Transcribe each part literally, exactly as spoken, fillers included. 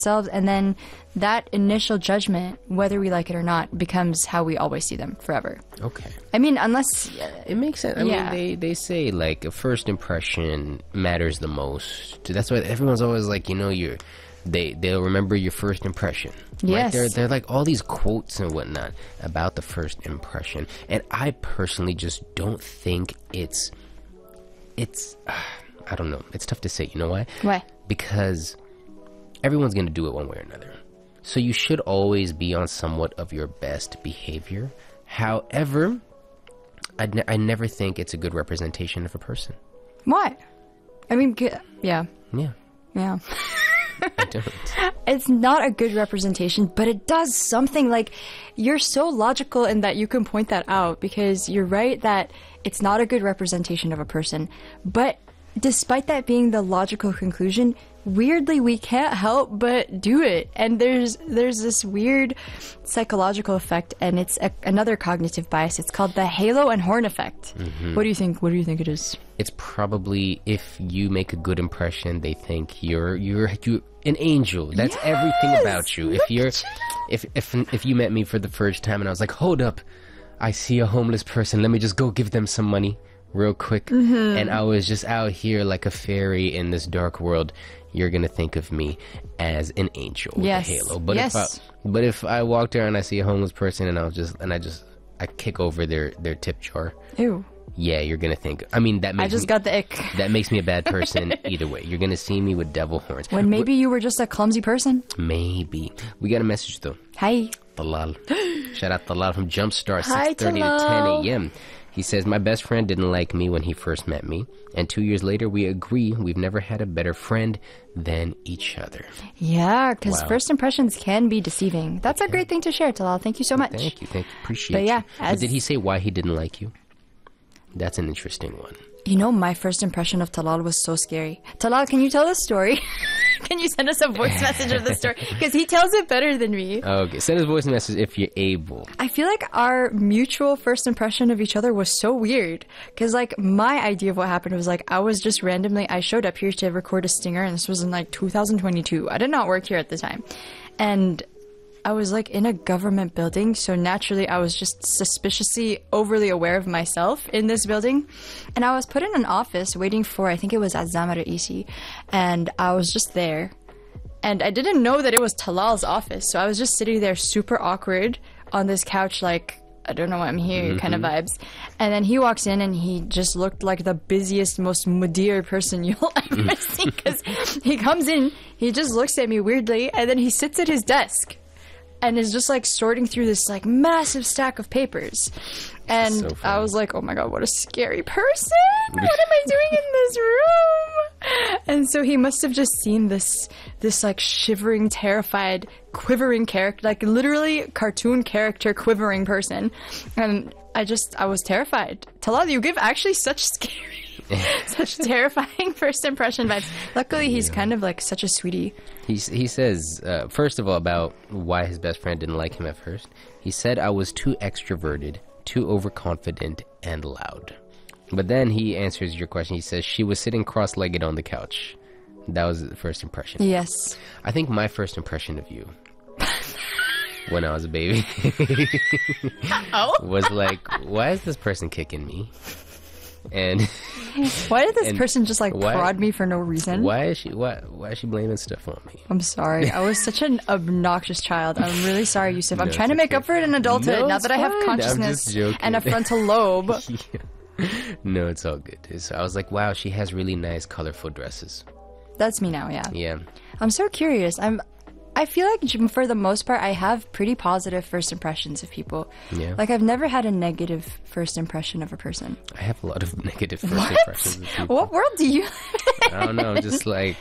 ourselves, and then that initial judgment, whether we like it or not, becomes how we always see them forever. Okay. I mean, unless... Uh, it makes sense. I yeah. mean, they, they say, like, a first impression matters the most. That's why everyone's always like, you know, you're... They, they'll remember your first impression. Yes. Right? They're, they're like all these quotes and whatnot about the first impression. And I personally just don't think it's... It's... Uh, I don't know. It's tough to say. You know why? Why? Because everyone's going to do it one way or another. So you should always be on somewhat of your best behavior. However, I, ne- I never think it's a good representation of a person. Why? I mean, g- yeah. Yeah. Yeah. I don't. It's not a good representation, but it does something. Like, you're so logical in that you can point that out, because you're right that it's not a good representation of a person. But despite that being the logical conclusion, weirdly we can't help but do it. And there's there's this weird psychological effect, and it's a, another cognitive bias. It's called the halo and horn effect. Mm-hmm. What do you think? What do you think it is? It's probably, if you make a good impression, they think you're you're you an angel. That's yes! everything about you. If Look you're at you. if if if you met me for the first time and I was like, hold up, I see a homeless person, let me just go give them some money real quick, mm-hmm. and I was just out here like a fairy in this dark world, you're gonna think of me as an angel with yes. a halo. But yes. if I, but if I walked around and I see a homeless person and I was just and I just I kick over their their tip jar, Ew. yeah, you're gonna think. I mean, that makes I just me, got the ick. that makes me a bad person either way. You're gonna see me with devil horns. When maybe you were just a clumsy person. Maybe. We got a message though. Hi. Talal. Shout out Talal from Jumpstart, Hi, six thirty to Talal. ten a.m. He says, my best friend didn't like me when he first met me, and two years later we agree we've never had a better friend than each other. Yeah, because Wow. first impressions can be deceiving. That's a great thing to share, Talal. Thank you so much. Thank you, thank you. Appreciate But yeah, you. as- But did he say why he didn't like you? That's an interesting one. You know, my first impression of Talal was so scary. Talal, can you tell the story? Can you send us a voice message of the story? Because he tells it better than me. Okay, send us a voice message if you're able. I feel like our mutual first impression of each other was so weird. Because, like, my idea of what happened was, like, I was just randomly, I showed up here to record a stinger, and this was in, like, two thousand twenty-two. I did not work here at the time. And I was, like, in a government building, so naturally I was just suspiciously overly aware of myself in this building. And I was put in an office waiting for, I think it was Azam Raisi, and I was just there. And I didn't know that it was Talal's office, so I was just sitting there super awkward on this couch, like, I don't know why I'm here, mm-hmm. kind of vibes. And then he walks in and he just looked like the busiest, most mudir person you'll ever see, because he comes in, he just looks at me weirdly, and then he sits at his desk and is just like sorting through this like massive stack of papers. And So I was like, oh my god, what a scary person! What am I doing in this room? And so he must have just seen this, this like shivering, terrified, quivering character, like literally cartoon character quivering person. And I just, I was terrified. Talal, you give actually such scary, such terrifying first impression vibes. Luckily, he's Yeah. kind of like such a sweetie. He, he says, uh, first of all, about why his best friend didn't like him at first. He said, I was too extroverted, too overconfident, and loud. But then he answers your question. He says, she was sitting cross-legged on the couch. That was the first impression. Yes. I think my first impression of you when I was a baby Oh? was like, why is this person kicking me? And Why did this and person just like why- prod me for no reason? why is she why why is she blaming stuff on me? I'm sorry. I was such an obnoxious child. I'm really sorry, Yusuf. I'm No, trying to it's make okay. up for it in adulthood No, now it's that I have fine. I'm just consciousness joking. and a frontal lobe. Yeah. No, it's all good. It's, I was like, wow, she has really nice, colorful dresses. That's me now, yeah. Yeah. I'm so curious. I'm I feel like for the most part I have pretty positive first impressions of people. Yeah. Like I've never had a negative first impression of a person. I have a lot of negative first What? impressions of people. What world do you live in? I don't know, just like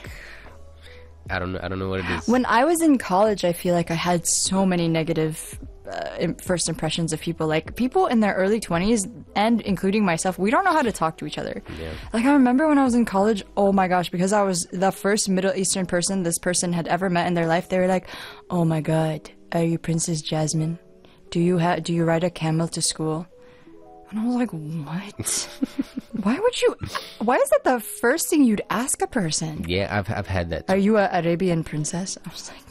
I don't know I don't know what it is. When I was in college, I feel like I had so many negative uh, im- first impressions of people. Like people in their early twenties, and including myself, we don't know how to talk to each other. Yeah. Like I remember when I was in college, oh my gosh, because I was the first Middle Eastern person this person had ever met in their life, they were like, oh my god, are you Princess Jasmine? Do you ha- do you ride a camel to school? And I was like, what? Why would you, why is that the first thing you'd ask a person? Yeah, I've I've had that. Are you a Arabian princess? I was like,